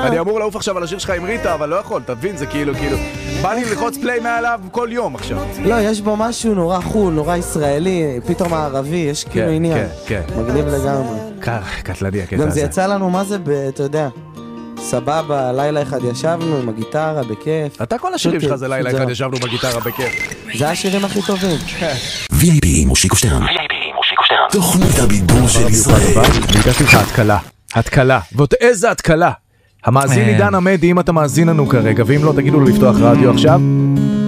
אני אמור לעוף עכשיו על השיר שלך עם ריטה, אבל לא יכול, תבין, זה כאילו, בא לי ללחוץ פליי מעליו כל יום עכשיו. לא, יש בו משהו נורא חול, נורא ישראלי, פתאום הערבי, יש כאילו עניין. כן. מגניב לגמרי. קטלני הקטע הזה. גם זה יצא לנו מה זה, אתה יודע, סבבה, לילה אחד ישבנו עם הגיטרה, בכיף. אתה כל השירים שלך זה לילה אחד ישבנו בגיטרה בכיף. זה השירים הכי טובים. VIP עם מושיקו שטרן. תוכנית הבידור של ישראל. ניגשתי לך התקלה. ועוד איזה התקלה. המאזין עידן עמדי, אם אתה מאזין לנו כרגע, ואם לא תגידו לו לפתוח רדיו עכשיו.